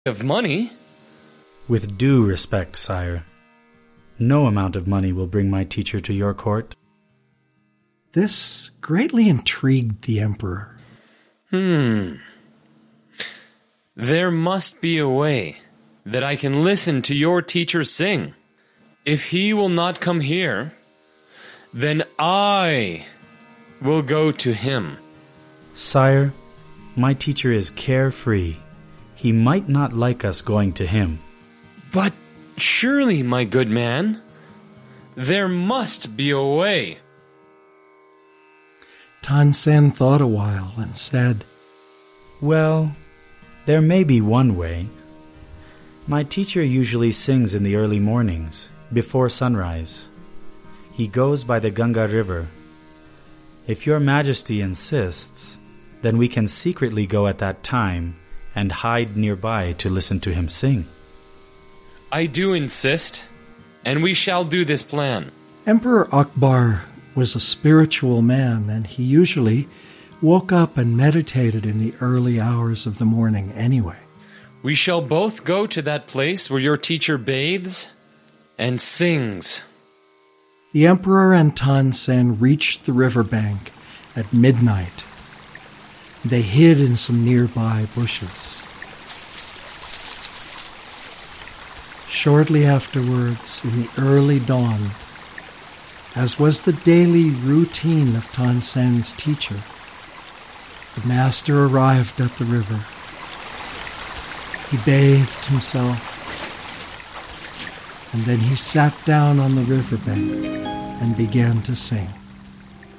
of money. With due respect, sire, no amount of money will bring my teacher to your court. This greatly intrigued the emperor. There must be a way that I can listen to your teacher sing. If he will not come here, then I will go to him. Sire, my teacher is carefree. He might not like us going to him. But surely, my good man, there must be a way. Tan Sen thought a while and said, Well, there may be one way. My teacher usually sings in the early mornings, before sunrise. He goes by the Ganga River. If your majesty insists, then we can secretly go at that time and hide nearby to listen to him sing. I do insist, and we shall do this plan. Emperor Akbar was a spiritual man, and he usually woke up and meditated in the early hours of the morning anyway. We shall both go to that place where your teacher bathes and sings. The emperor and Tan Sen reached the riverbank at midnight. They hid in some nearby bushes. Shortly afterwards, in the early dawn, as was the daily routine of Tan Sen's teacher, the master arrived at the river. He bathed himself, and then he sat down on the riverbank and began to sing.